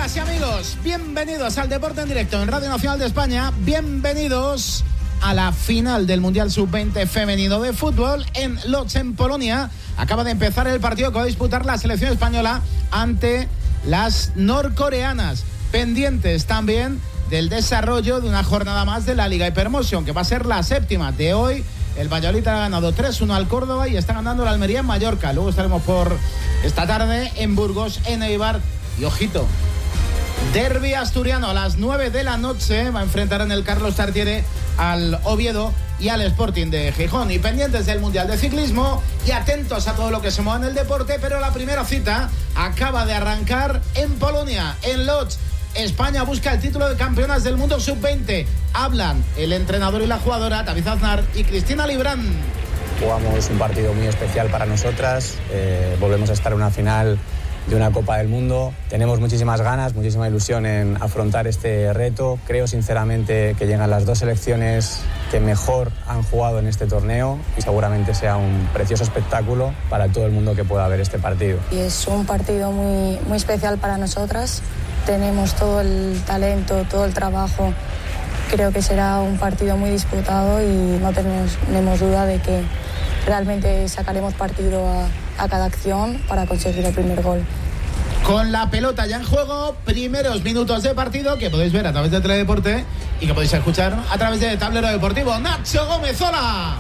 Amigas y amigos, bienvenidos al Deporte en Directo en Radio Nacional de España. Bienvenidos a la final del Mundial Sub-20 femenino de fútbol en Łódź, en Polonia. Acaba de empezar el partido que va a disputar la selección española ante las norcoreanas. Pendientes también del desarrollo de una jornada más de la Liga Hypermotion, que va a ser la séptima de hoy. El Valladolid ha ganado 3-1 al Córdoba y está ganando la Almería en Mallorca. Luego estaremos por esta tarde en Burgos, en Eibar. Y ojito, derbi asturiano a las 9 de la noche. Va a enfrentar en el Carlos Tartiere al Oviedo y al Sporting de Gijón. Y pendientes del Mundial de Ciclismo y atentos a todo lo que se mueva en el deporte. Pero la primera cita acaba de arrancar en Polonia, en Łódź. España busca el título de campeonas del mundo sub-20. Hablan el entrenador y la jugadora David Aznar y Cristina Librán. Jugamos un partido muy especial para nosotras. Volvemos a estar en una final de una Copa del Mundo. Tenemos muchísimas ganas, muchísima ilusión en afrontar este reto. Creo sinceramente que llegan las dos selecciones que mejor han jugado en este torneo y seguramente sea un precioso espectáculo para todo el mundo que pueda ver este partido. Y es un partido muy, muy especial para nosotras. Tenemos todo el talento, todo el trabajo. Creo que será un partido muy disputado y no tenemos duda de que realmente sacaremos partido a cada acción para conseguir el primer gol. Con la pelota ya en juego, primeros minutos de partido que podéis ver a través de Teledeporte y que podéis escuchar a través de Tablero Deportivo. Nacho Gómez, hola.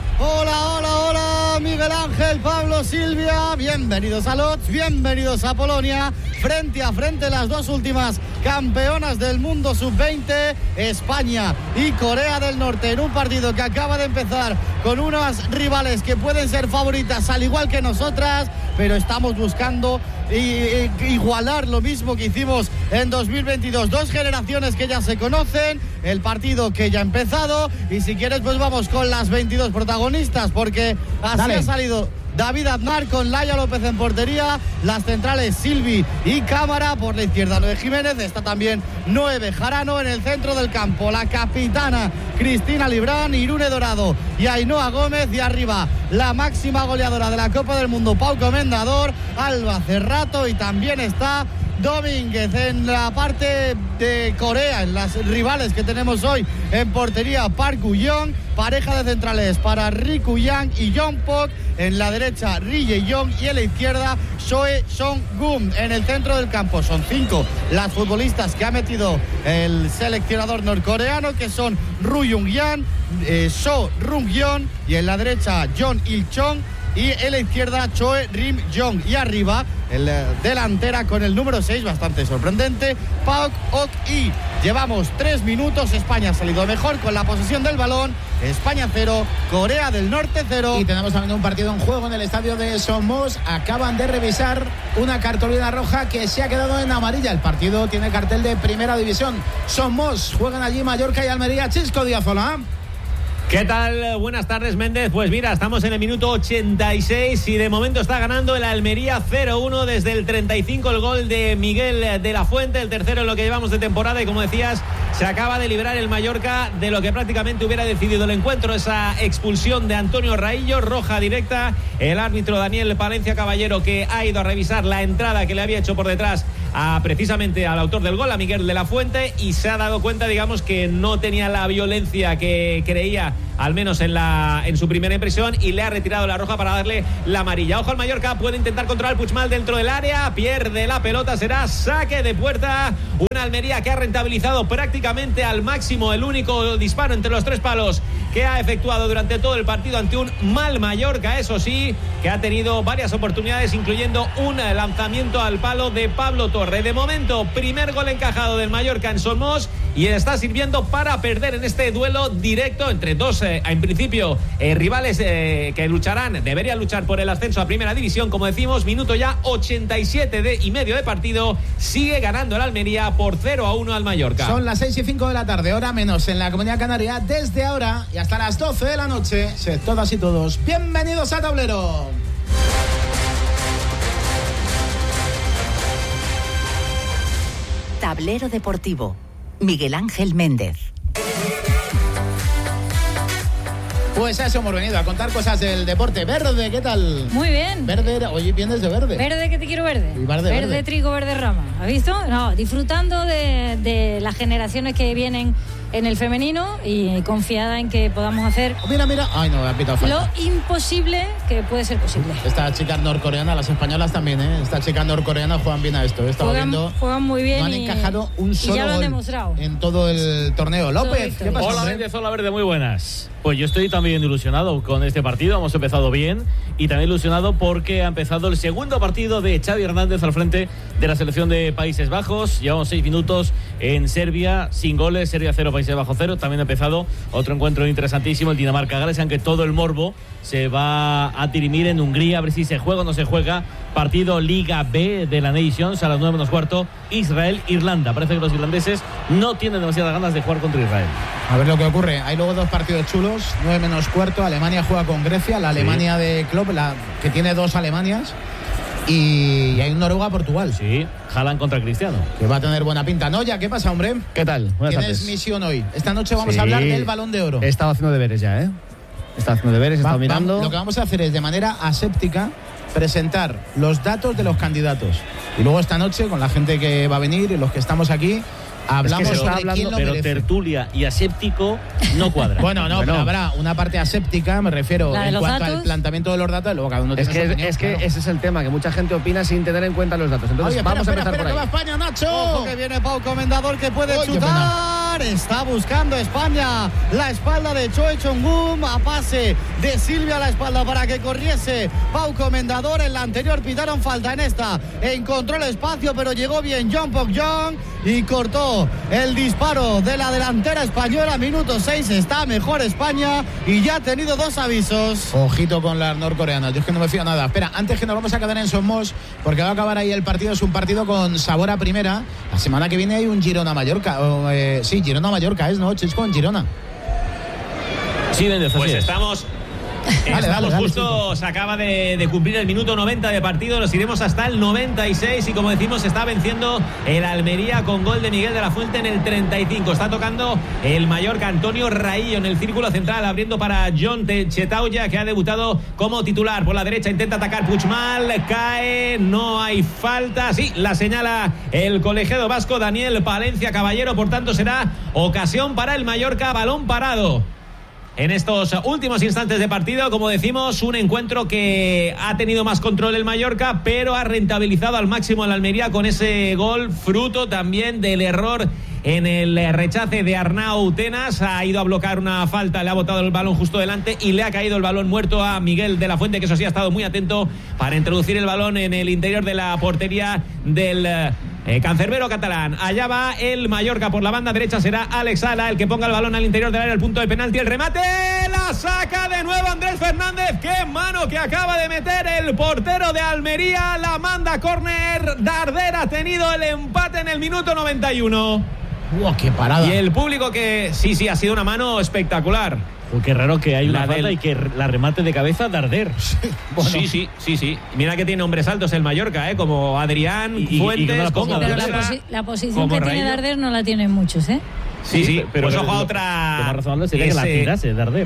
Hola, Miguel Ángel, Pablo, Silvia, bienvenidos a Łódź, bienvenidos a Polonia, frente a frente las dos últimas campeonas del mundo sub-20, España y Corea del Norte, en un partido que acaba de empezar con unas rivales que pueden ser favoritas al igual que nosotras, pero estamos buscando igualar lo mismo que hicimos en 2022, dos generaciones que ya se conocen, el partido que ya ha empezado y si quieres pues vamos con las 22 protagonistas porque así ha salido David Aznar con Laia López en portería, las centrales Silvi y Cámara, por la izquierda Noé Jiménez, está también Noé Bejarano en el centro del campo, la capitana Cristina Librán, Irune Dorado y Ainhoa Gómez, y arriba la máxima goleadora de la Copa del Mundo, Pau Comendador, Alba Cerrato, y también está Domínguez en la parte de Corea, en las rivales que tenemos hoy en portería, Park Gu-yeong, pareja de centrales para Ri Kuyang y Jong Pok, en la derecha Ri Ye-yong y en la izquierda Soe Song-gum. En el centro del campo son 5 las futbolistas que ha metido el seleccionador norcoreano, que son Ru Yung-yan, So Rung-yeon, y en la derecha John Il-chong, y en la izquierda Choe Rim-jong, y arriba el delantera con el número 6, bastante sorprendente, Pauk Ok-i. Llevamos 3 minutos, España ha salido mejor con la posesión del balón, España 0, Corea del Norte 0. Y tenemos también un partido en juego en el estadio de Somos. Acaban de revisar una cartulina roja que se ha quedado en amarilla. El partido tiene cartel de Primera División. Somos, juegan allí Mallorca y Almería. Chisco Díaz, hola. ¿Qué tal? Buenas tardes, Méndez. Pues mira, estamos en el minuto 86 y de momento está ganando el Almería 0-1 desde el 35, el gol de Miguel de la Fuente, el tercero en lo que llevamos de temporada, y como decías, se acaba de librar el Mallorca de lo que prácticamente hubiera decidido el encuentro, esa expulsión de Antonio Raillo, roja directa. El árbitro Daniel Palencia Caballero, que ha ido a revisar la entrada que le había hecho por detrás precisamente al autor del gol, a Miguel de la Fuente, y se ha dado cuenta, digamos, que no tenía la violencia que creía, al menos en su primera impresión, y le ha retirado la roja para darle la amarilla. Ojo al Mallorca, puede intentar controlar Puigmal dentro del área, pierde la pelota, será saque de puerta. Una Almería que ha rentabilizado prácticamente al máximo el único disparo entre los 3 palos que ha efectuado durante todo el partido ante un mal Mallorca, eso sí, que ha tenido varias oportunidades, incluyendo un lanzamiento al palo de Pablo Torre. De momento, primer gol encajado del Mallorca en Somos, y está sirviendo para perder en este duelo directo entre dos, en principio, rivales que lucharán, deberían luchar por el ascenso a Primera División. Como decimos, minuto ya 87 y medio de partido, sigue ganando el Almería por 0-1 al Mallorca. Son las 6:05 de la tarde, hora menos en la Comunidad Canaria. Desde ahora y hasta las 12 de la noche, sed todas y todos bienvenidos a Tablero. Tablero Deportivo, Miguel Ángel Méndez. Pues a eso hemos venido, a contar cosas del deporte. Verde, ¿qué tal? Muy bien. Verde, hoy vienes de verde. Verde, que te quiero verde. Y verde. Trigo, verde rama. ¿Has visto? No, disfrutando de las generaciones que vienen en el femenino y confiada en que podamos hacer Mira. Ay, no, me ha pitado falta. lo imposible que puede ser posible. Estas chicas norcoreanas, las españolas también, ¿eh? Estas chicas norcoreanas juegan bien a esto. Juegan muy bien. No han encajado un solo ya lo han gol demostrado. en todo el torneo. López, ¿qué pasa? Hola, Méndez, hola, Verde, muy buenas. Pues yo estoy también ilusionado con este partido. Hemos empezado bien y también ilusionado porque ha empezado el segundo partido de Xavi Hernández al frente de la selección de Países Bajos. Llevamos 6 minutos en Serbia, sin goles, Serbia 0, Países Bajos 0. También ha empezado otro encuentro interesantísimo, el Dinamarca-Gales, aunque todo el morbo se va a dirimir en Hungría, a ver si se juega o no se juega. Partido Liga B de la Nations a las 9:15, Israel-Irlanda. Parece que los irlandeses no tienen demasiadas ganas de jugar contra Israel. A ver lo que ocurre. Hay luego 2 partidos chulos, 9:15. Alemania juega con Grecia, la Alemania de Klopp, que tiene 2 Alemanias. Y hay un Noruega-Portugal. Sí, Haaland contra Cristiano. Que va a tener buena pinta. Noya, ¿qué pasa, hombre? ¿Qué tal? Buenas Tienes tardes. misión hoy. Esta noche vamos a hablar del Balón de Oro. He estado haciendo deberes ya, ¿eh? He estado haciendo deberes, he estado mirando. Lo que vamos a hacer es, de manera aséptica, presentar los datos de los candidatos. Y luego esta noche, con la gente que va a venir y los que estamos aquí, hablamos sobre quién lo pero merece. tertulia y aséptico no cuadra. Bueno, pero habrá una parte aséptica, me refiero, en cuanto al planteamiento de los datos, luego cada uno tiene su opinión, que ese es el tema, que mucha gente opina sin tener en cuenta los datos. Entonces vamos a empezar por ahí. Que va España, Nacho. Ojo que viene Pau Comendador, que puede chutar. Está buscando España la espalda de Choi Chong-gum, a pase de Silvia a la espalda para que corriese Pau Comendador. En la anterior pitaron falta, en esta encontró el espacio, pero llegó bien John Pok-jong y cortó el disparo de la delantera española. Minuto 6, está mejor España y ya ha tenido 2 avisos. Ojito con las norcoreanas, yo es que no me fío nada. Espera, antes que nos vamos a quedar en Somos, porque va a acabar ahí el partido, es un partido con sabor a primera. La semana que viene hay un Girona-Mallorca. Sí, Girona-Mallorca es, ¿no? Chisco, en Girona. Sí, Méndez, pues así estamos... Dale, justo, se acaba de cumplir el minuto 90 de partido, nos iremos hasta el 96 y como decimos está venciendo el Almería con gol de Miguel de la Fuente en el 35. Está tocando el Mallorca, Antonio Raillo en el círculo central, abriendo para John Chetauya, que ha debutado como titular. Por la derecha intenta atacar Puigmal, cae, no hay falta, sí, la señala el colegiado vasco Daniel Palencia Caballero, por tanto será ocasión para el Mallorca, balón parado. En estos últimos instantes de partido, como decimos, un encuentro que ha tenido más control el Mallorca, pero ha rentabilizado al máximo el Almería con ese gol, fruto también del error en el rechace de Arnau Tenas. Ha ido a bloquear una falta, le ha botado el balón justo delante y le ha caído el balón muerto a Miguel de la Fuente, que eso sí ha estado muy atento para introducir el balón en el interior de la portería del cancerbero catalán. Allá va el Mallorca, por la banda derecha será Alex Sala el que ponga el balón al interior del área, al punto de penalti, el remate, la saca de nuevo Andrés Fernández. Qué mano que acaba de meter el portero de Almería, la manda a córner. Darder ha tenido el empate en el minuto 91. ¡Wow, qué parada! Y el público que sí ha sido una mano espectacular. Qué raro que hay una falta y que la remate de cabeza Darder. Bueno. Sí. Mira que tiene hombres altos el Mallorca, como Adrián, Fuentes, como pero la posición que tiene Darder no la tienen muchos, ¿eh? Sí, pero pues ojo a otra. Lo más razonable sería que la tirase Darder.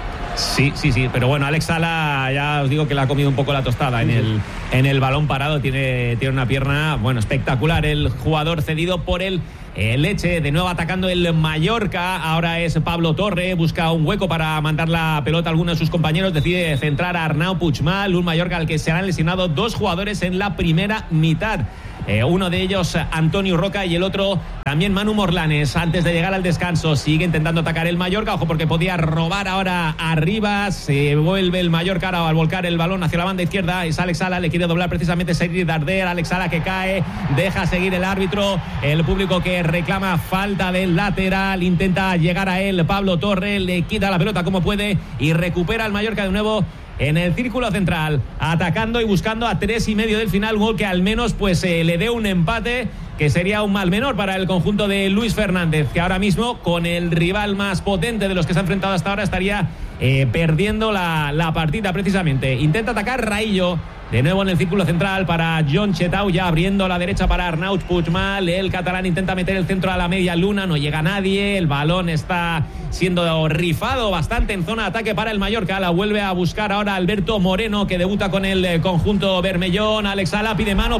Sí, pero bueno, Alex Sala, ya os digo que le ha comido un poco la tostada en el balón parado. Tiene una pierna, espectacular. El jugador cedido por el Leche, de nuevo atacando el Mallorca. Ahora es Pablo Torre, busca un hueco para mandar la pelota a alguno de sus compañeros. Decide centrar a Arnau Puigmal, un Mallorca al que se han lesionado 2 jugadores en la primera mitad. Uno de ellos Antonio Roca y el otro también Manu Morlanes. Antes de llegar al descanso sigue intentando atacar el Mallorca, ojo porque podía robar ahora arriba. Se vuelve el Mallorca ahora al volcar el balón hacia la banda izquierda. Es Alex Sala, le quiere doblar precisamente Sergi Darder. Alex Sala que cae, deja seguir el árbitro. El público que reclama falta del lateral, intenta llegar a él Pablo Torre, le quita la pelota como puede y recupera el Mallorca de nuevo en el círculo central, atacando y buscando a 3,5 del final, un gol que al menos le dé un empate, que sería un mal menor para el conjunto de Luis Fernández, que ahora mismo con el rival más potente de los que se ha enfrentado hasta ahora estaría perdiendo la partida precisamente. Intenta atacar Raillo, De nuevo en el círculo central para Jon Chetau, ya abriendo la derecha para Arnaud Puigmal. El catalán intenta meter el centro a la media luna, no llega nadie. El balón está siendo rifado bastante en zona de ataque para el Mallorca. La vuelve a buscar ahora Alberto Moreno, que debuta con el conjunto bermellón. Alex Sala pide mano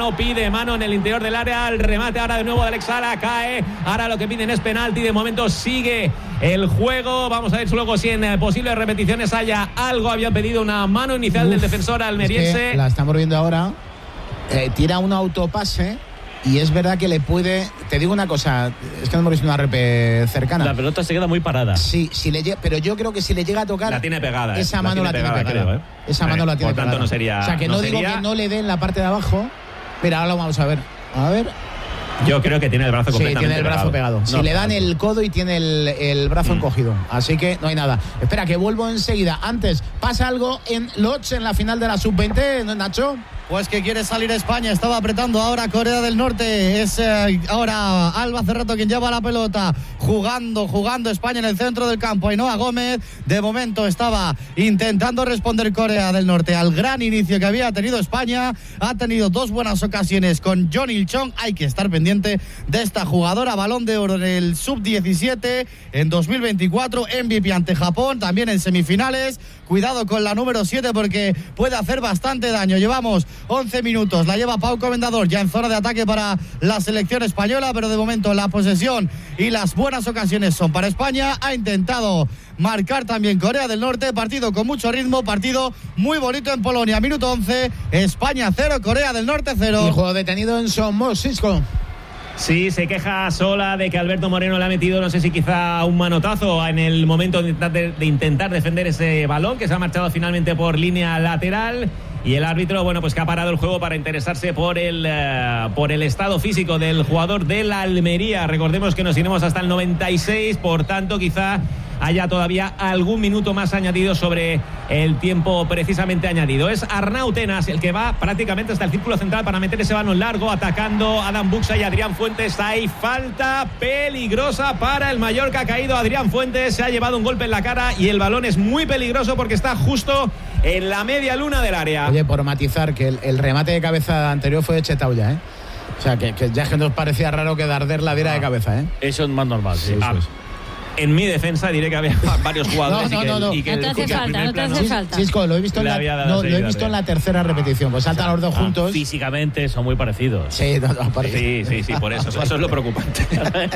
en el interior del área. El remate ahora de nuevo de Alex Sala, cae. Ahora lo que piden es penalti. De momento sigue el juego. Vamos a ver luego si en posibles repeticiones haya algo. Habían pedido una mano inicial del defensor almeriense. Es que la estamos viendo ahora. Tira un autopase y es verdad que le puede. Te digo una cosa, es que no hemos visto una repe cercana. La pelota se queda muy parada. Sí, pero yo creo que si le llega a tocar. La tiene pegada. Esa mano la tiene pegada. Creo, Esa mano la tiene pegada. Por tanto, no sería. O sea, que no digo que no le dé en la parte de abajo. Mira, ahora lo vamos a ver. A ver. Yo creo que tiene el brazo completamente tiene el brazo pegado. No, si le dan el codo y tiene el brazo encogido. Así que no hay nada. Espera, que vuelvo enseguida. Antes, pasa algo en Lodz en la final de la Sub-20, ¿no, Nacho? Pues que quiere salir España, estaba apretando ahora Corea del Norte, es ahora Alba Cerrato quien lleva la pelota, jugando España en el centro del campo. Ainhoa Gómez, de momento estaba intentando responder Corea del Norte al gran inicio que había tenido España, ha tenido 2 buenas ocasiones con John Il-chong, hay que estar pendiente de esta jugadora, Balón de Oro en el Sub-17 en 2024, MVP ante Japón, también en semifinales, cuidado con la número 7 porque puede hacer bastante daño, llevamos 11 minutos, la lleva Pau Comendador ya en zona de ataque para la selección española, pero de momento la posesión y las buenas ocasiones son para España. Ha intentado marcar también Corea del Norte, partido con mucho ritmo, partido muy bonito en Polonia. Minuto 11, España 0, Corea del Norte 0. Y juego detenido en Somos, Cisco. Sí, se queja Sola de que Alberto Moreno le ha metido, no sé si quizá un manotazo en el momento de intentar defender ese balón, que se ha marchado finalmente por línea lateral. Y el árbitro, bueno, pues que ha parado el juego para interesarse por el estado físico del jugador de la Almería. Recordemos que nos iremos hasta el 96, por tanto quizá haya todavía algún minuto más añadido sobre el tiempo precisamente añadido. Es Arnau Tenas el que va prácticamente hasta el círculo central para meter ese balón largo, atacando Adam Buxa y Adrián Fuentes. Hay falta peligrosa para el Mallorca. Ha caído Adrián Fuentes, se ha llevado un golpe en la cara y el balón es muy peligroso porque está justo en la media luna del área. Oye, por matizar, que el remate de cabeza anterior fue de Chetau ya, ¿eh? O sea, que ya es que nos parecía raro que Darder la diera de cabeza, ¿eh? Eso es más normal, sí. En mi defensa diré que había varios jugadores no te hace falta. Cisco, lo he visto, en la tercera repetición. Pues saltan los dos juntos. Físicamente son muy parecidos. Sí, por eso. Eso es lo preocupante.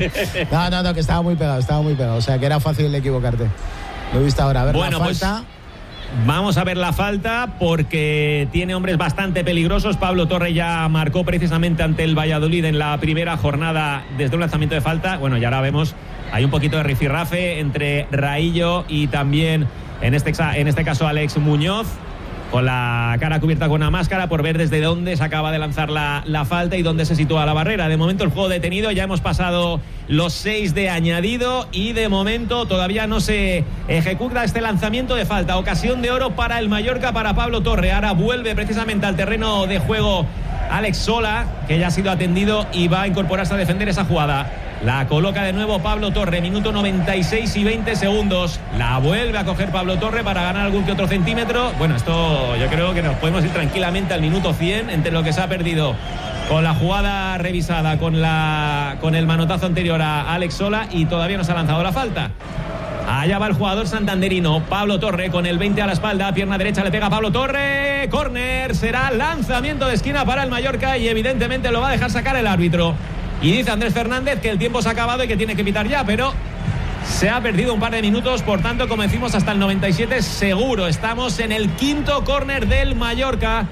No, que estaba muy pegado. O sea, que era fácil equivocarte. Lo he visto ahora. A ver, bueno, la falta. Pues, vamos a ver la falta porque tiene hombres bastante peligrosos. Pablo Torre ya marcó precisamente ante el Valladolid en la primera jornada desde un lanzamiento de falta. Bueno, y ahora vemos, hay un poquito de rifirrafe entre Raillo y también, en este caso, Alex Muñoz, con la cara cubierta con una máscara por ver desde dónde se acaba de lanzar la falta y dónde se sitúa la barrera. De momento el juego detenido, ya hemos pasado los 6 de añadido y de momento todavía no se ejecuta este lanzamiento de falta. Ocasión de oro para el Mallorca, para Pablo Torre. Ahora vuelve precisamente al terreno de juego Alex Sola, que ya ha sido atendido y va a incorporarse a defender esa jugada. La coloca de nuevo Pablo Torre, minuto 96 y 20 segundos. La vuelve a coger Pablo Torre para ganar algún que otro centímetro. Bueno, esto yo creo que nos podemos ir tranquilamente al minuto 100 entre lo que se ha perdido con la jugada revisada, con el manotazo anterior a Alex Sola, y todavía no se ha lanzado la falta. Allá va el jugador santanderino, Pablo Torre, con el 20 a la espalda, pierna derecha, le pega a Pablo Torre, córner, será lanzamiento de esquina para el Mallorca y evidentemente lo va a dejar sacar el árbitro. Y dice Andrés Fernández que el tiempo se ha acabado y que tiene que pitar ya, pero se ha perdido un par de minutos, por tanto, como decimos, hasta el 97 seguro. Estamos en el quinto córner del Mallorca,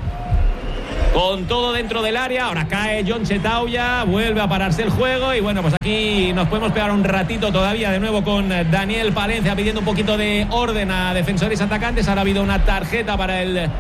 con todo dentro del área. Ahora cae Jon Chetau, ya vuelve a pararse el juego y bueno, pues aquí nos podemos pegar un ratito todavía de nuevo con Daniel Palencia pidiendo un poquito de orden a defensores atacantes. Ahora ha habido una tarjeta para el...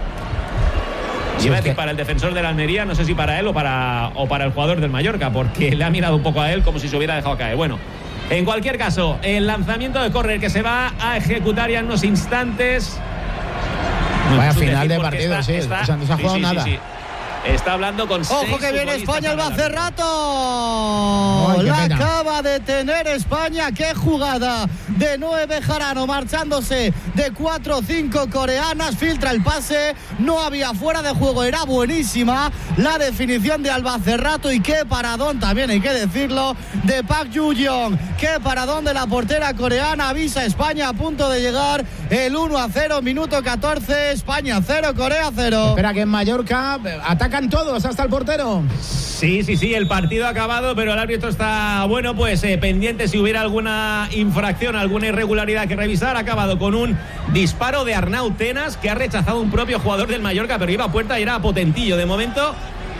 para el defensor de la Almería, no sé si para él o para el jugador del Mallorca, porque le ha mirado un poco a él como si se hubiera dejado caer. Bueno, en cualquier caso, el lanzamiento de córner que se va a ejecutar ya en unos instantes. Vaya final de partido, sí. O sea, no se ha jugado nada. está hablando con ¡Ojo 6 que viene futbolistas España, el para Bacerrato! Ay, qué La pena. acaba de tener España. ¡Qué jugada! De 9 Bejarano, marchándose de 4-5 coreanas. Filtra el pase. No había fuera de juego. Era buenísima la definición de Albacerrato. Y qué paradón, también hay que decirlo, de Park Ju-yeong. Qué paradón de la portera coreana. Avisa a España, a punto de llegar el 1-0, minuto 14. España 0, Corea 0. Espera que en Mallorca atacan todos, hasta el portero. Sí, el partido ha acabado, pero el árbitro está, bueno, pues pendiente si hubiera alguna infracción, alguna irregularidad que revisar. Ha acabado con un disparo de Arnau Tenas, que ha rechazado un propio jugador del Mallorca, pero iba a puerta y era Potentillo. De momento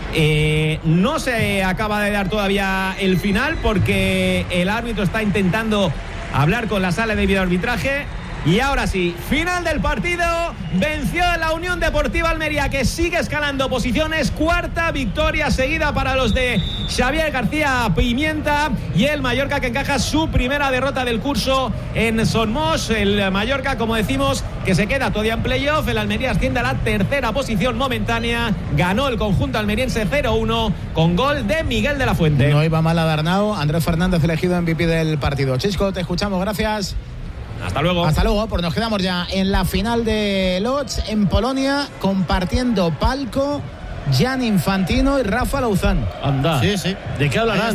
no se acaba de dar todavía el final, porque el árbitro está intentando hablar con la sala de videoarbitraje. Y ahora sí, final del partido. Venció la Unión Deportiva Almería, que sigue escalando posiciones. Cuarta victoria seguida para los de Xavier García Pimienta. Y el Mallorca, que encaja su primera derrota del curso en Somos. El Mallorca, como decimos, que se queda todavía en playoff. El Almería asciende a la tercera posición momentánea. Ganó el conjunto almeriense 0-1 con gol de Miguel de la Fuente. No iba mal a Darnau. Andrés Fernández elegido MVP del partido. Chisco, te escuchamos, gracias. Hasta luego. Hasta luego, pues nos quedamos ya en la final de Lodz en Polonia, compartiendo palco Jan Infantino y Rafa Lauzán. Anda. Sí. ¿De qué hablarán?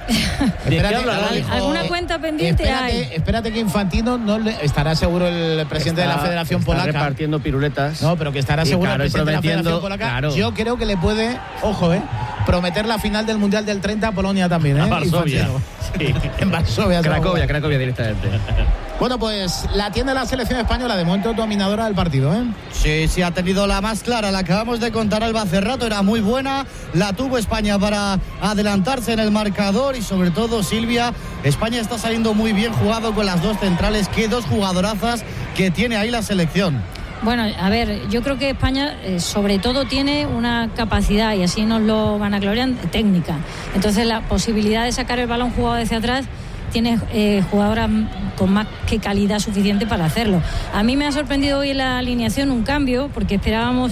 ¿De qué hablarán? ¿Alguna cuenta pendiente hay? Espérate que Infantino no le, estará seguro el presidente de la Federación está Polaca. repartiendo piruletas. No, pero que estará seguro claro, el presidente de la prometiendo, Federación Polaca. claro. Yo creo que le puede, ojo, prometer la final del Mundial del 30 a Polonia también, A Varsovia. Sí. En Varsovia. Cracovia directamente. Bueno, pues la tiene la selección española, de momento dominadora del partido, Sí, ha tenido la más clara, la acabamos de contar al Bacerrato, era muy buena, la tuvo España para adelantarse en el marcador y sobre todo, Silvia, España está saliendo muy bien jugado con las dos centrales, qué dos jugadorazas que tiene ahí la selección. Bueno, a ver, yo creo que España sobre todo tiene una capacidad, y así nos lo van a gloriar, técnica. Entonces la posibilidad de sacar el balón jugado hacia atrás tiene jugadoras con más que calidad suficiente para hacerlo. A mí me ha sorprendido hoy en la alineación un cambio, porque esperábamos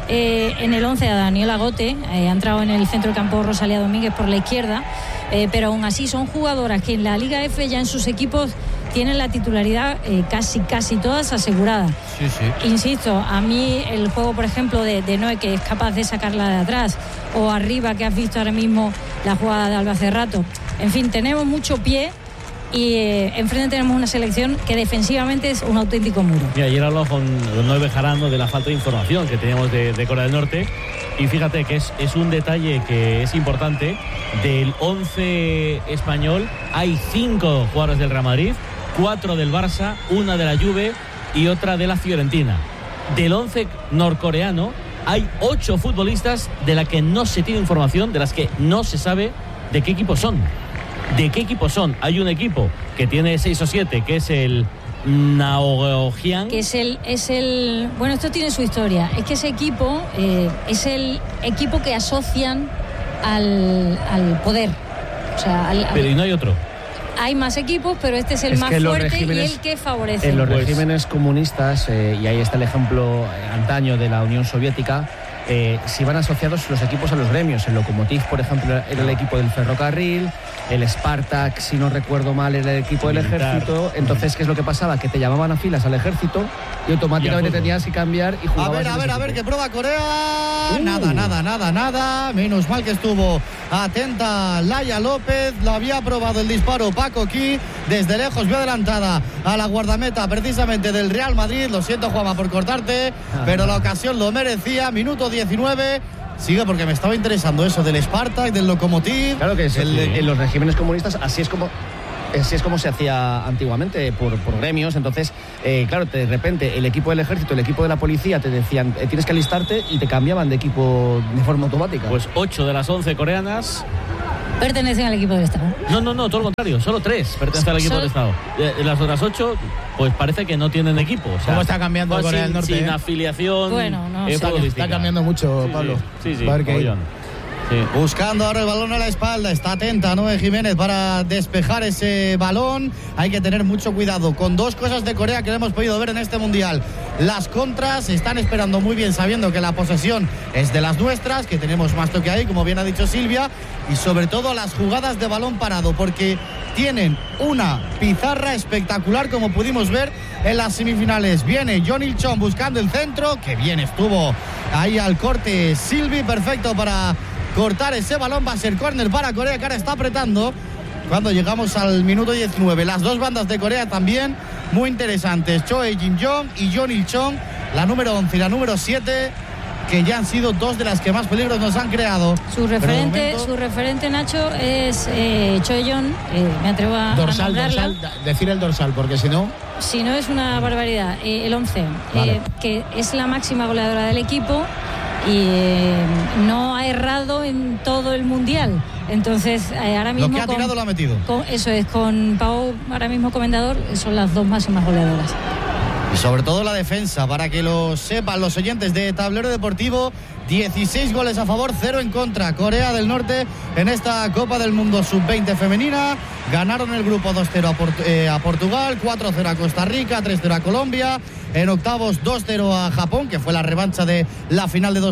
en el 11 a Daniela Gote, ha entrado en el centro del campo Rosalía Domínguez por la izquierda, pero aún así son jugadoras que en la Liga F ya en sus equipos tienen la titularidad casi todas aseguradas. Sí. Insisto, a mí el juego, por ejemplo, de Noé, que es capaz de sacarla de atrás, o arriba, que has visto ahora mismo la jugada de Albacerrato. En fin, tenemos mucho pie. Y enfrente tenemos una selección que defensivamente es un auténtico muro. Y ayer hablamos con Noé Bejarano de la falta de información que teníamos de Corea del Norte. Y fíjate que es un detalle que es importante. Del 11 español hay 5 jugadores del Real Madrid, 4 del Barça, 1 de la Juve y otra de la Fiorentina. Del 11 norcoreano hay 8 futbolistas de las que no se tiene información, de las que no se sabe de qué equipo son. ¿De qué equipo son? Hay un equipo que tiene 6 o 7, que es el Naojian. Que es el bueno, esto tiene su historia. Es que ese equipo es el equipo que asocian al poder. O sea, pero y no hay otro. Hay más equipos, pero este es el más fuerte y el que favorece. En los regímenes comunistas, y ahí está el ejemplo antaño de la Unión Soviética, si van asociados los equipos a los gremios. El Lokomotiv, por ejemplo, era el equipo del ferrocarril, el Spartak, si no recuerdo mal, era el equipo del ejército. Entonces, ¿qué es lo que pasaba? Que te llamaban a filas al ejército y automáticamente tenías que cambiar y jugabas. A ver, que prueba Corea. Nada. Menos mal que estuvo atenta Laia López. Lo había probado el disparo Paco Ki. Desde lejos vio adelantada a la guardameta precisamente del Real Madrid. Lo siento, Juanma, por cortarte, pero la ocasión lo merecía. Minuto 19. Sigue, porque me estaba interesando eso del Spartak, del Lokomotiv. Claro que en los regímenes comunistas así es como se hacía antiguamente, por gremios. Entonces, claro, de repente el equipo del ejército, el equipo de la policía te decían tienes que alistarte, y te cambiaban de equipo de forma automática. Pues 8 de las 11 coreanas pertenecen al equipo del Estado. No, todo lo contrario, solo 3 pertenecen al equipo del Estado. Las otras 8, pues parece que no tienen equipo. O sea, ¿cómo está cambiando Corea del Norte? Sin afiliación. Bueno, no está cambiando mucho, Pablo. Sí, a ver qué hay. Sí. Buscando ahora el balón a la espalda. Está atenta Noé Jiménez para despejar ese balón. Hay que tener mucho cuidado con dos cosas de Corea que hemos podido ver en este mundial. Las contras están esperando muy bien, sabiendo que la posesión es de las nuestras, que tenemos más toque ahí, como bien ha dicho Silvia, y sobre todo las jugadas de balón parado, porque tienen una pizarra espectacular, como pudimos ver en las semifinales. Viene John Il-chong buscando el centro, que bien estuvo ahí al corte Silvi, perfecto para cortar ese balón. Va a ser córner para Corea, que ahora está apretando cuando llegamos al minuto 19. Las dos bandas de Corea también muy interesantes, Choe Jin-jong y John Il-chong, la número 11 y la número 7, que ya han sido dos de las que más peligros nos han creado. Su referente, Nacho, es Choe-jong, me atrevo a nombrarla. Decir el dorsal, porque si no es una barbaridad. El 11, vale. Que es la máxima goleadora del equipo y no ha errado en todo el mundial. Entonces, ahora mismo. Lo que ha tirado lo ha metido. Eso es, con Pau ahora mismo comendador, son las dos máximas goleadoras. Y sobre todo la defensa, para que lo sepan los oyentes de Tablero Deportivo. 16 goles a favor, 0 en contra. Corea del Norte en esta Copa del Mundo Sub-20 femenina. Ganaron el grupo 2-0 a Portugal, 4-0 a Costa Rica, 3-0 a Colombia. En octavos 2-0 a Japón, que fue la revancha de la final de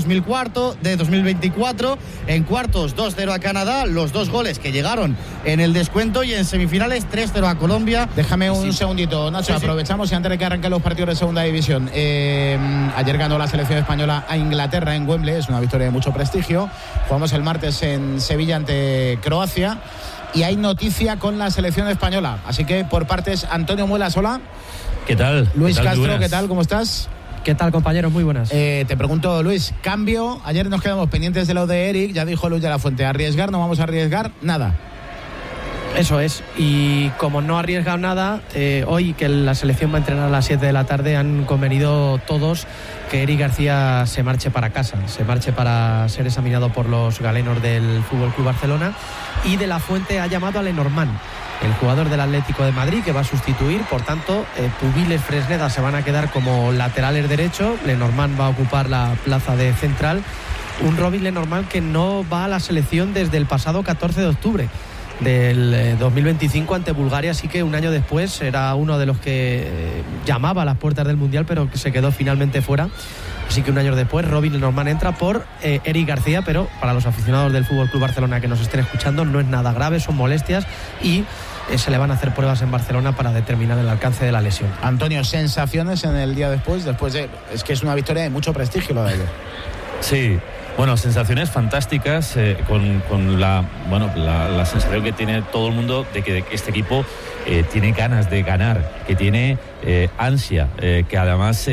2024. En cuartos 2-0 a Canadá, los dos goles que llegaron en el descuento. Y en semifinales 3-0 a Colombia. Déjame un segundito, Nacho, aprovechamos y antes de que arranquen los partidos de segunda división. Ayer ganó la selección española a Inglaterra en Wembley, es una victoria de mucho prestigio. Jugamos el martes en Sevilla ante Croacia y hay noticia con la selección española, así que por partes, Antonio Muelas, hola. ¿Qué tal? Luis ¿Qué tal, Castro, buenas? ¿qué tal? ¿Cómo estás? ¿Qué tal, compañeros? Muy buenas. Te pregunto, Luis, cambio, ayer nos quedamos pendientes de lo de Eric, ya dijo Luis de la Fuente, arriesgar, no vamos a arriesgar nada. Eso es, y como no ha arriesgado nada, hoy que la selección va a entrenar a las 7 de la tarde, han convenido todos que Eric García se marche para casa, se marche para ser examinado por los galenos del FC Barcelona, y de la Fuente ha llamado a Lenormand, el jugador del Atlético de Madrid, que va a sustituir. Por tanto, Pubiles, Fresneda se van a quedar como laterales derecho, Lenormand va a ocupar la plaza de central, un Robin Lenormand que no va a la selección desde el pasado 14 de octubre del 2025 ante Bulgaria, así que un año después era uno de los que llamaba a las puertas del Mundial, pero que se quedó finalmente fuera. Así que un año después Robin Lenormand entra por Eric García, pero para los aficionados del FC Barcelona que nos estén escuchando no es nada grave, son molestias y se le van a hacer pruebas en Barcelona para determinar el alcance de la lesión. Antonio, sensaciones en el día después de... Es que es una victoria de mucho prestigio lo de ayer. Sí, bueno, sensaciones fantásticas, con la sensación que tiene todo el mundo de que este equipo tiene ganas de ganar, que tiene ansia, que además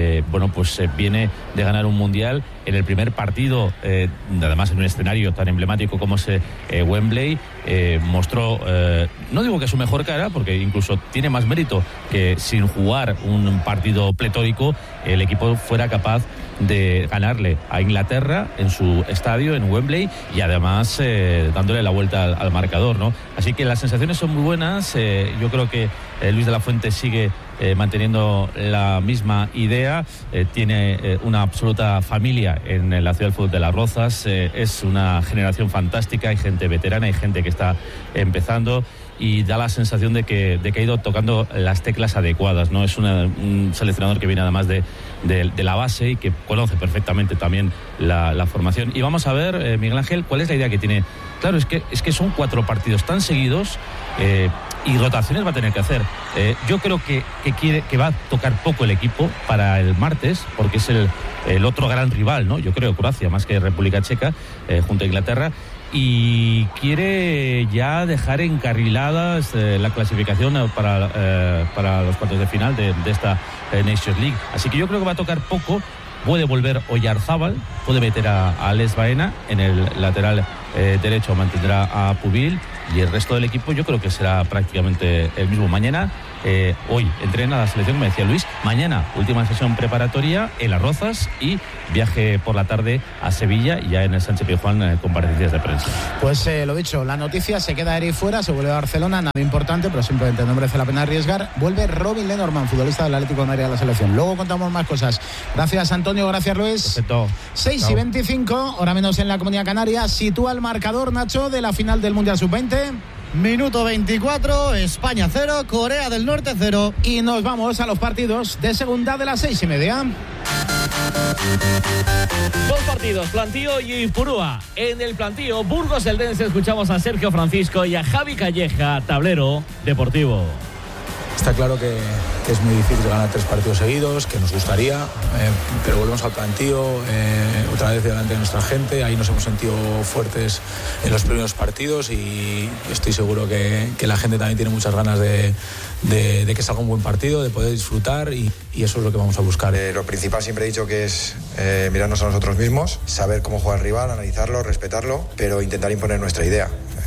viene de ganar un mundial en el primer partido, además en un escenario tan emblemático como es Wembley. Mostró, no digo que su mejor cara, porque incluso tiene más mérito que sin jugar un partido pletórico el equipo fuera capaz de ganarle a Inglaterra en su estadio, en Wembley, y además dándole la vuelta al marcador, ¿no? Así que las sensaciones son muy buenas. Yo creo que Luis de la Fuente sigue manteniendo la misma idea. Tiene una absoluta familia en la ciudad del fútbol de Las Rozas. Es una generación fantástica, hay gente veterana, hay gente que está empezando, y da la sensación de que ha ido tocando las teclas adecuadas, ¿no? Es un seleccionador que viene además de la base y que conoce perfectamente también la formación. Y vamos a ver, Miguel Ángel, cuál es la idea que tiene. Claro, es que son 4 partidos tan seguidos y rotaciones va a tener que hacer. Yo creo que va a tocar poco el equipo para el martes, porque es el otro gran rival, ¿no? Yo creo Croacia más que República Checa, junto a Inglaterra. Y quiere ya dejar encarriladas la clasificación para los cuartos de final de esta Nations League. Así que yo creo que va a tocar poco. Puede volver Oyarzábal, puede meter a Alex Baena en el lateral derecho, mantendrá a Pubil, y el resto del equipo yo creo que será prácticamente el mismo. Mañana hoy entrena la selección, me decía Luis, mañana última sesión preparatoria en Las Rozas y viaje por la tarde a Sevilla, y ya en el Sánchez Pizjuán comparecencias de prensa. Pues lo dicho, la noticia, se queda Eric fuera, se vuelve a Barcelona, nada importante, pero simplemente no merece la pena arriesgar. Vuelve Robin Lenormand, futbolista del Atlético de Madrid, a la selección. Luego contamos más cosas. Gracias, Antonio, gracias, Luis. Perfecto. 6:25, hora menos en la Comunidad Canaria. Sitúa el marcador, Nacho, de la final del Mundial Sub-20. Minuto 24, España 0, Corea del Norte 0. Y nos vamos a los partidos de segunda de las 6:30. Dos partidos, Plantío y Ipurúa. En el Plantío, Burgos Eldense, escuchamos a Sergio Francisco y a Javi Calleja, tablero deportivo. Está claro que es muy difícil ganar 3 partidos seguidos, que nos gustaría, pero volvemos al Plantío, otra vez delante de nuestra gente. Ahí nos hemos sentido fuertes en los primeros partidos y estoy seguro que la gente también tiene muchas ganas de que salga un buen partido, de poder disfrutar, y eso es lo que vamos a buscar. Lo principal, siempre he dicho, que es mirarnos a nosotros mismos, saber cómo juega el rival, analizarlo, respetarlo, pero intentar imponer nuestra idea.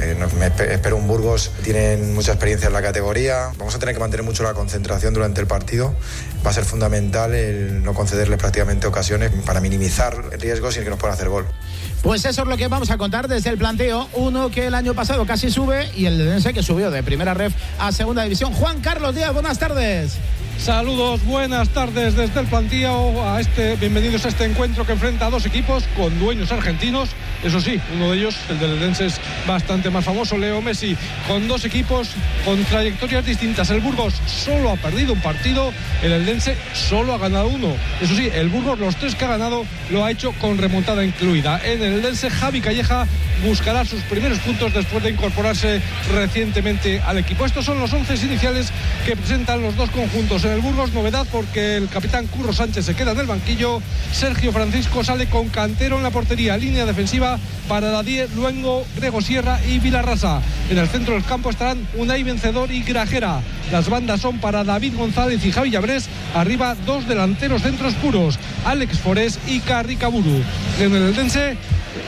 Espero un Burgos, tienen mucha experiencia en la categoría, vamos a tener que mantener mucho la concentración durante el partido. Va a ser fundamental el no concederle prácticamente ocasiones para minimizar riesgos y que nos puedan hacer gol. Pues eso es lo que vamos a contar desde el Planteo. Uno que el año pasado casi sube y el Eldense que subió de primera ref a segunda división. Juan Carlos Díaz, buenas tardes. Saludos, buenas tardes desde el Plantío. Bienvenidos a este encuentro que enfrenta a dos equipos con dueños argentinos. Eso sí, uno de ellos, el del Eldense, es bastante más famoso, Leo Messi, con dos equipos con trayectorias distintas. El Burgos solo ha perdido un partido, el Eldense solo ha ganado uno. Eso sí, el Burgos, los 3 que ha ganado, lo ha hecho con remontada incluida. En el Eldense, Javi Calleja buscará sus primeros puntos después de incorporarse recientemente al equipo. Estos son los 11 iniciales que presentan los dos conjuntos. En el Burgos, novedad porque el capitán Curro Sánchez se queda en el banquillo. Sergio Francisco sale con Cantero en la portería. Línea defensiva para Dadier, Luengo, Grego Sierra y Vilarrasa. En el centro del campo estarán Unai Vencedor y Grajera. Las bandas son para David González y Javi Llabrés. Arriba, 2 delanteros centros puros, Alex Forés y Carricaburu. En el Eldense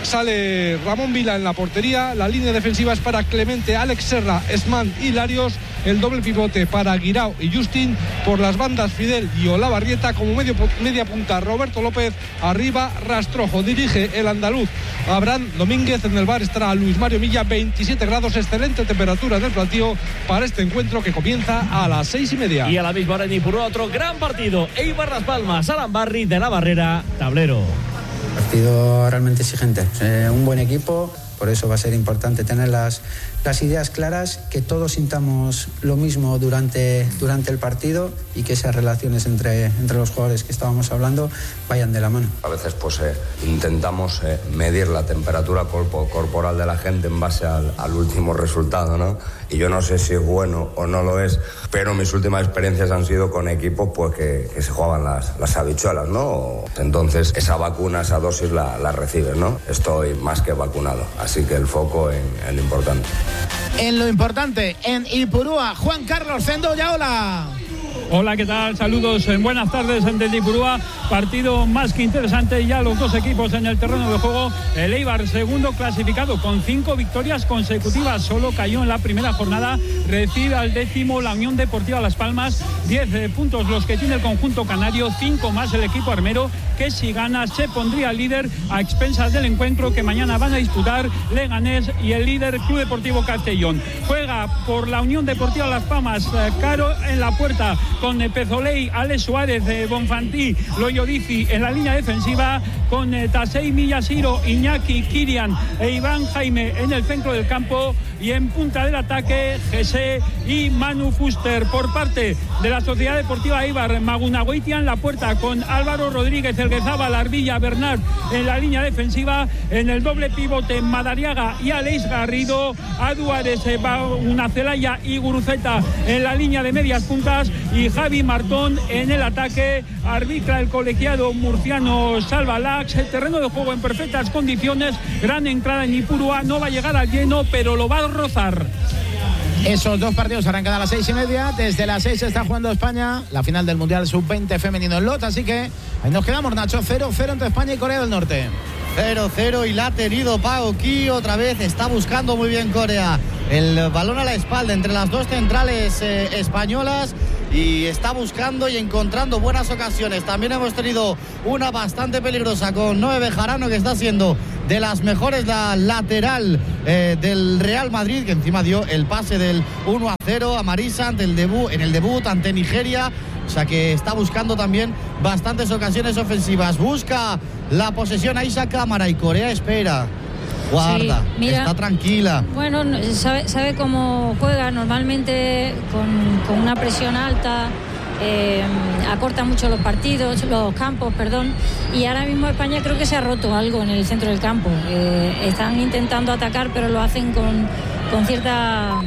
sale Ramón Vila en la portería. La línea defensiva es para Clemente, Alex Serra, Esman y Larios. El doble pivote para Guirao y Justin. Por las bandas, Fidel y Olavarrieta. Como media punta, Roberto López. Arriba, Rastrojo. Dirige el andaluz Abraham Domínguez. En el bar estará Luis Mario Milla. 27 grados, excelente temperatura en el Plantío para este encuentro que comienza a las 6:30. Y a la misma hora en Ipurúa, otro gran partido. Eibar Las Palmas, Alambarri de la Barrera, tablero. Partido realmente exigente, un buen equipo, por eso va a ser importante tener las ideas claras, que todos sintamos lo mismo durante el partido y que esas relaciones entre los jugadores que estábamos hablando vayan de la mano. A veces intentamos medir la temperatura corporal de la gente en base al último resultado, ¿no? Y yo no sé si es bueno o no lo es, pero mis últimas experiencias han sido con equipos que se jugaban las habichuelas, ¿no? Entonces esa vacuna, esa dosis la recibes, ¿no? Estoy más que vacunado, así que el foco en lo importante. En lo importante, en Ipurúa, Juan Carlos Zendoya, hola. Hola, ¿qué tal? Saludos, buenas tardes desde Ipurúa. Partido más que interesante, ya los dos equipos en el terreno de juego. El Eibar, segundo clasificado con 5 victorias consecutivas, solo cayó en la primera jornada. Recibe al 10º la Unión Deportiva Las Palmas. 10 puntos los que tiene el conjunto canario, 5 más el equipo armero, que si gana se pondría líder a expensas del encuentro que mañana van a disputar Leganés y el líder Club Deportivo Castellón. Juega por la Unión Deportiva Las Palmas, Caro en la puerta, con Pezoley, Alex Suárez, Bonfantí, Loyodici en la línea defensiva, con Tasei Miyashiro, Iñaki, Kirian e Iván Jaime en el centro del campo, y en punta del ataque Jesse y Manu Fuster. Por parte de la Sociedad Deportiva Eibar, Magunagoitia en la puerta, con Álvaro Rodríguez, Elguezábal, Arbilla, Bernard en la línea defensiva. En el doble pivote, Madariaga y Aleix Garrido, Aduares, Unacelaya y Guruceta en la línea de medias puntas, y Javi Martón en el ataque. Arbitra el colegiado murciano Salvalax. El terreno de juego en perfectas condiciones, gran entrada en Ipurúa, no va a llegar al lleno, pero lo va a rozar. Esos dos partidos arrancan a las 6:30. Desde las 6 está jugando España la final del Mundial Sub-20 femenino en Lot, así que ahí nos quedamos, Nacho. 0-0 entre España y Corea del Norte. 0-0 y la ha tenido Pao Ki. Otra vez está buscando muy bien Corea el balón a la espalda entre las dos centrales españolas y está buscando y encontrando buenas ocasiones. También hemos tenido una bastante peligrosa con Noé Bejarano, que está siendo de las mejores, la lateral del Real Madrid, que encima dio el pase del 1-0 a Marisa en el debut ante Nigeria. O sea que está buscando también bastantes ocasiones ofensivas. Busca la posesión Aisha Cámara y Corea espera. Guarda, sí, mira, está tranquila. Bueno, sabe cómo juega normalmente con una presión alta. Acorta mucho los campos, y ahora mismo España creo que se ha roto algo en el centro del campo. Están intentando atacar, pero lo hacen con cierta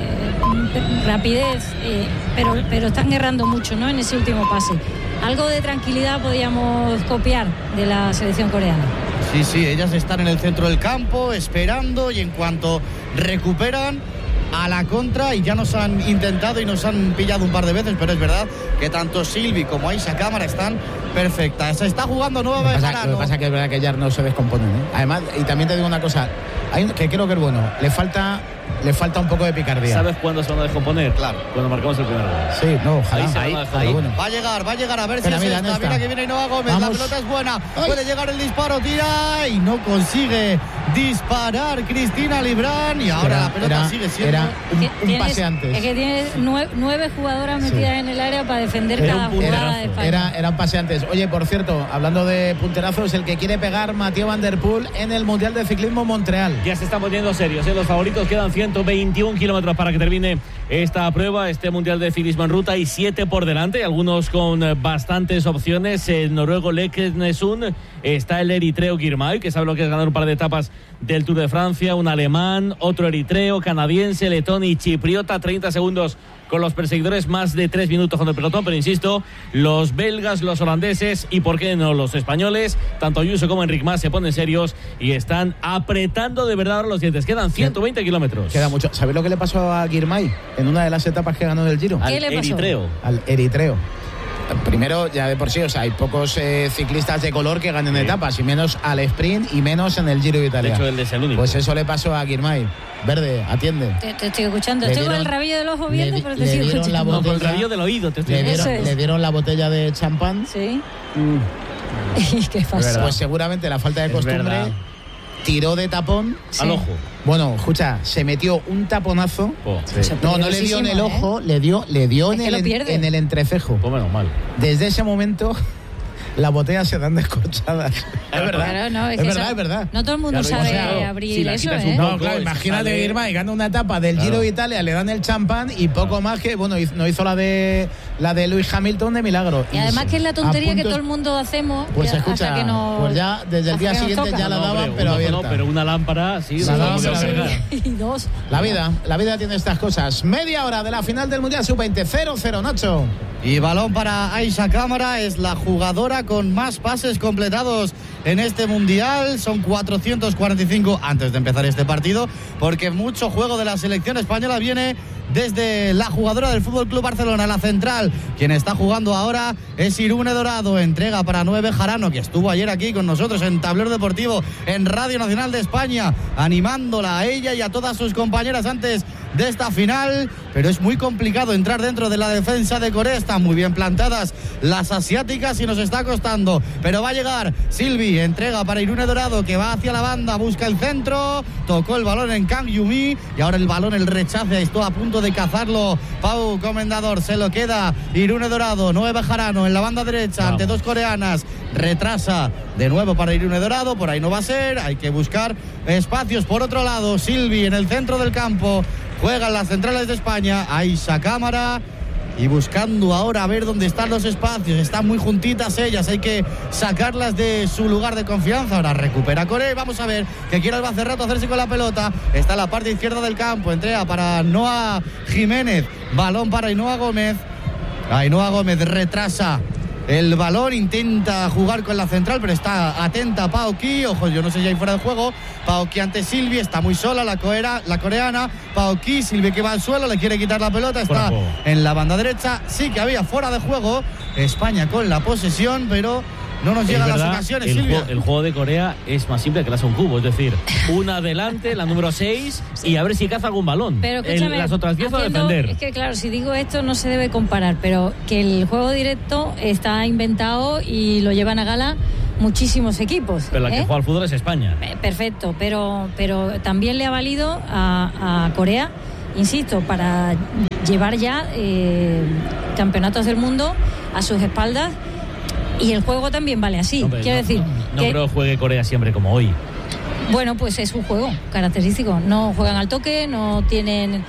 rapidez, pero están errando mucho, ¿no?, en ese último pase. Algo de tranquilidad podíamos copiar de la selección coreana. Sí, ellas están en el centro del campo esperando, y en cuanto recuperan a la contra, y ya nos han intentado y nos han pillado un par de veces, pero es verdad que tanto Silvi como Aisha Cámara están perfectas. Se está jugando Nueva Bejarano. Lo que pasa es que es verdad que ellas no se descomponen, ¿eh? Además, y también te digo una cosa, que creo que es bueno, le falta un poco de picardía. ¿Sabes cuándo se van a descomponer? Claro. Cuando marcamos el primer gol. Sí, no, ojalá. Ahí. Bueno. Va a llegar, a ver si es esta. Mira que viene Ainhoa Gómez. Vamos. La pelota es buena. ¡Ay! Puede llegar el disparo, tira y no consigue disparar Cristina Librán, y ahora la pelota sigue siendo un pase antes. Es que tienes 9 jugadoras metidas en el área para defender cada jugada de España. Era un pase antes. Oye, por cierto, hablando de punterazos, el que quiere pegar Mathieu Van Der Poel en el Mundial de Ciclismo Montreal. Ya se están poniendo serios, ¿eh? Los favoritos. Quedan 121 kilómetros para que termine esta prueba, este Mundial de Ciclismo en ruta, y 7 por delante, algunos con bastantes opciones. El noruego Leknesund, está el eritreo Girmay, que sabe lo que es ganar un par de etapas del Tour de Francia, un alemán, otro eritreo, canadiense, letón y chipriota. 30 segundos con los perseguidores, más de 3 minutos con el pelotón, pero insisto, los belgas, los holandeses y por qué no los españoles, tanto Ayuso como Enric Mas se ponen serios y están apretando de verdad los dientes. Quedan 120 kilómetros. Queda mucho. ¿Sabéis lo que le pasó a Girmay en una de las etapas que ganó del Giro? ¿Qué le pasó? Al eritreo. Primero, ya de por sí, o sea, hay pocos ciclistas de color que ganen etapas, y menos al sprint y menos en el Giro de Italia. De hecho, él es el único. Pues eso le pasó a Girmay. Verde, atiende. Te estoy escuchando. Estoy con el rabillo del ojo viendo, pero te sigo escuchando. No, con el rabillo del oído. Le dieron la botella de champán. Sí. ¿Y qué pasó? Pues seguramente la falta de costumbre. Tiró de tapón al ojo. Bueno, escucha, se metió un taponazo. No le dio en el ojo, le dio en el entrecejo. Pues menos mal. Desde ese momento las botellas se dan descorchadas. Es verdad. Claro, es verdad. No todo el mundo sabe abrir eso, ¿eh? No, claro, imagínate Irma y gana una etapa del Giro de Italia, le dan el champán y poco más que, bueno, no hizo la de Lewis Hamilton de milagro. Y además que es la tontería que todo el mundo hacemos. Pues escucha, hasta que nos, pues ya desde el día siguiente ya la daban, pero abierta. No, pero una lámpara, sí. Y dos. La vida tiene estas cosas. Media hora de la final del Mundial Sub-20, 0-0, Nacho. Y balón para Aisha Cámara, es la jugadora con más pases completados en este Mundial. Son 445 antes de empezar este partido, porque mucho juego de la selección española viene desde la jugadora del FC Barcelona, la central. Quien está jugando ahora es Irune Dorado. Entrega para Noé Bejarano, que estuvo ayer aquí con nosotros en Tablero Deportivo, en Radio Nacional de España, animándola a ella y a todas sus compañeras antes de esta final. Pero es muy complicado entrar dentro de la defensa de Corea. Están muy bien plantadas las asiáticas y nos está costando, pero va a llegar Silvi. Entrega para Irune Dorado, que va hacia la banda, busca el centro, tocó el balón en Kang Yumi y ahora el balón, el rechace, estuvo a punto de cazarlo Pau Comendador. Se lo queda Irune Dorado. Noé Bejarano en la banda derecha ante dos coreanas, retrasa de nuevo para Irune Dorado. Por ahí no va a ser, hay que buscar espacios por otro lado. Silvi en el centro del campo, juegan las centrales de España. Aisha Cámara y buscando ahora a ver dónde están los espacios. Están muy juntitas ellas, hay que sacarlas de su lugar de confianza. Ahora recupera Corea, vamos a ver que quiere Albacerrato hacerse con la pelota. Está en la parte izquierda del campo, entrega para Noa Jiménez, balón para Ainhoa Gómez. Ainhoa Gómez retrasa el balón, intenta jugar con la central, pero está atenta Pao Ki. Ojo, yo no sé si hay fuera de juego. Pao Ki ante Silvi, está muy sola la coreana. Pao Ki, Silvi que va al suelo, le quiere quitar la pelota, está en la banda derecha. Sí que había fuera de juego. España con la posesión, pero no nos llegan las ocasiones, Silvia. El juego de Corea es más simple que las un cubo, es decir, una adelante, la número 6, y a ver si caza algún balón. Pero escúchame, las otras 10 a defender. Es que claro, si digo esto no se debe comparar, pero que el juego directo está inventado y lo llevan a gala muchísimos equipos. Pero la que juega al fútbol es España. Perfecto, pero también le ha valido a Corea, insisto, para llevar ya campeonatos del mundo a sus espaldas, y el juego también vale así. Quiero decir, no creo que juegue Corea siempre como hoy. Bueno, pues es un juego característico. No juegan al toque, no tienen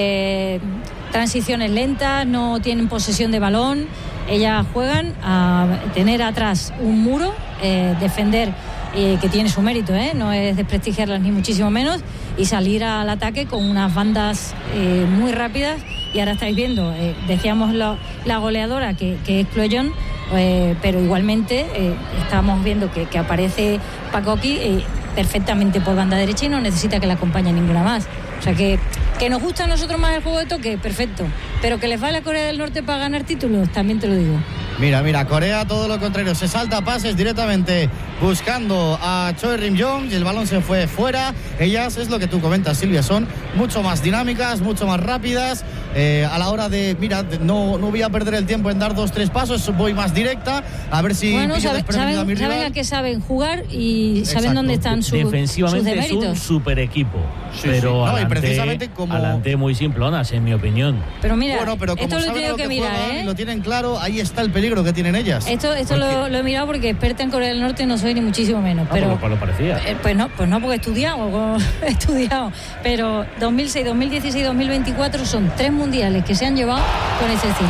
transiciones lentas, no tienen posesión de balón. Ellas juegan a tener atrás un muro, defender, que tiene su mérito, no es desprestigiarlas ni muchísimo menos, y salir al ataque con unas bandas muy rápidas. Y ahora estáis viendo, decíamos la goleadora que es Cloyon, pero igualmente estamos viendo que aparece Pacoqui perfectamente por banda derecha y no necesita que la acompañe ninguna más. O sea que nos gusta a nosotros más el juego de toque, perfecto, pero que les vale a Corea del Norte para ganar títulos, también te lo digo. Mira, Corea todo lo contrario, se salta pases directamente buscando a Choi Rim-jong y el balón se fue fuera. Ellas, es lo que tú comentas, Silvia, son mucho más dinámicas, mucho más rápidas, a la hora de, no voy a perder el tiempo en dar 2-3 pasos, voy más directa, a ver si pillo desprevenido a mi rival. Saben a qué saben jugar y saben dónde están sus defensivamente sus es un super equipo, pero y precisamente como adelante muy simplonas, en mi opinión. Pero mira, pero como esto lo he tenido que mirar, y lo tienen claro, ahí está el peligro que tienen ellas. Esto lo he mirado porque experta en Corea del Norte no soy ni muchísimo menos, pero lo parecía. Pues no, porque he estudiado, pero 2006, 2016, 2024 son 3 mundiales que se han llevado con ese estilo.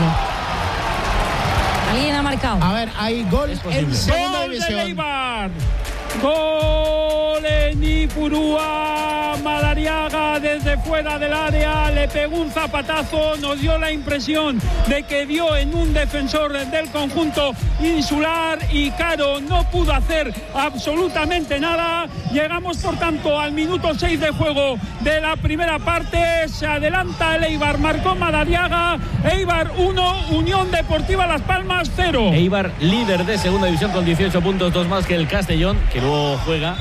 ¿Alguien ha marcado? A ver, hay gol en segunda división. Gol en Ipurúa. Madariaga desde fuera del área le pegó un zapatazo, nos dio la impresión de que dio en un defensor del conjunto insular y Caro no pudo hacer absolutamente nada. Llegamos por tanto al minuto 6 de juego de la primera parte. Se adelanta el Eibar, marcó Madariaga. Eibar 1, Unión Deportiva Las Palmas 0. Eibar líder de segunda división con 18 puntos, 2 más que el Castellón, que luego juega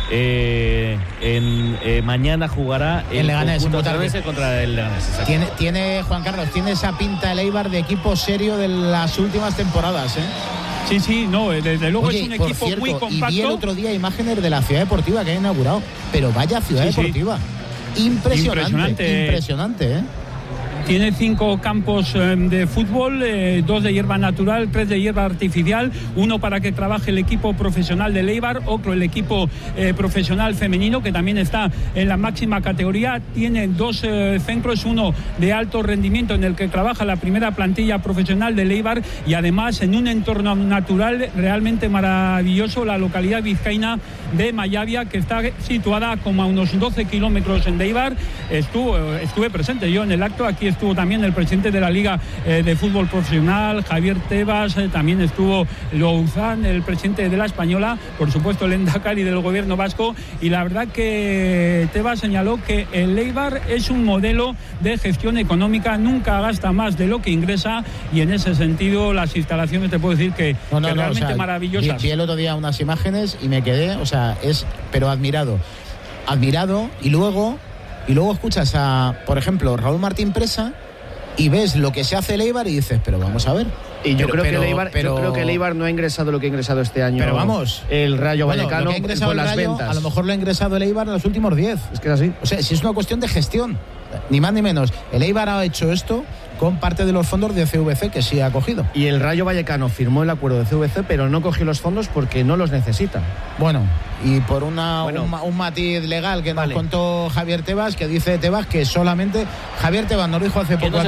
mañana jugará el Leganés contra el Leganés. Tiene Juan Carlos, tiene esa pinta el Eibar de equipo serio de las últimas temporadas, Sí, no, desde luego. Oye, es un equipo muy compacto. Y vi el otro día imágenes de la ciudad deportiva que ha inaugurado, pero vaya ciudad deportiva. Impresionante, Tiene 5 campos de fútbol, 2 de hierba natural, 3 de hierba artificial, uno para que trabaje el equipo profesional del Eibar, otro el equipo profesional femenino, que también está en la máxima categoría. Tiene 2 centros, uno de alto rendimiento en el que trabaja la primera plantilla profesional del Eibar, y además en un entorno natural realmente maravilloso, la localidad vizcaína de Mayavia, que está situada como a unos 12 kilómetros de Eibar. Estuve presente yo en el acto. Aquí estuvo también el presidente de la Liga de Fútbol Profesional, Javier Tebas, también estuvo Louzán, el presidente de la Española, por supuesto el Endacari del gobierno vasco, y la verdad que Tebas señaló que el Eibar es un modelo de gestión económica, nunca gasta más de lo que ingresa, y en ese sentido las instalaciones te puedo decir que realmente maravillosas. Vi el otro día unas imágenes y me quedé, pero admirado, y luego escuchas a, por ejemplo, Raúl Martín Presa y ves lo que se hace el Eibar y dices, pero vamos a ver. Y yo creo que el Eibar no ha ingresado lo que ha ingresado este año. Pero vamos, el Rayo Vallecano con las ventas. A lo mejor lo ha ingresado el Eibar en los últimos 10. Es que es así. O sea, si es una cuestión de gestión, ni más ni menos. El Eibar ha hecho esto con parte de los fondos de CVC que sí ha cogido. Y el Rayo Vallecano firmó el acuerdo de CVC, pero no cogió los fondos porque no los necesita. Bueno, y por un matiz legal que nos contó Javier Tebas, que dice Tebas que solamente Javier Tebas nos dijo hace poco.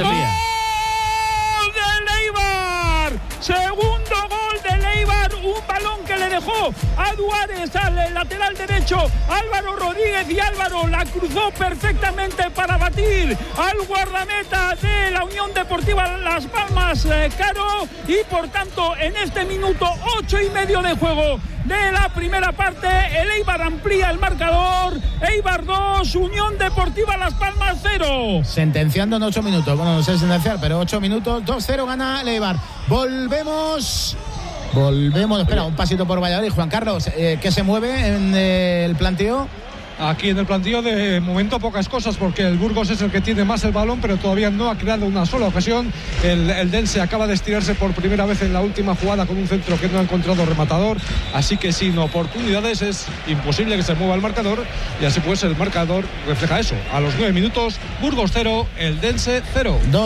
¡Gol del Eibar! Segundo gol del Eibar, un balón que le dejó a Duárez, al lateral derecho, Álvaro Rodríguez, y Álvaro la cruzó perfectamente para batir al guardameta de la Unión Deportiva Las Palmas, Caro, y por tanto en este minuto 8:30 de juego de la primera parte, el Eibar amplía el marcador. Eibar 2, Unión Deportiva Las Palmas 0. Sentenciando en 8 minutos. Bueno, no sé sentenciar, pero 8 minutos, 2-0 gana el Eibar. Volvemos Volvemos, espera, un pasito por Valladolid. Juan Carlos, ¿qué se mueve en el planteo? Aquí en el plantío de momento pocas cosas, porque el Burgos es el que tiene más el balón, pero todavía no ha creado una sola ocasión. El Dense acaba de estirarse por primera vez en la última jugada con un centro que no ha encontrado rematador, así que sin oportunidades es imposible que se mueva el marcador, y así pues el marcador refleja eso. A los 9 minutos, Burgos 0, el Dense 0.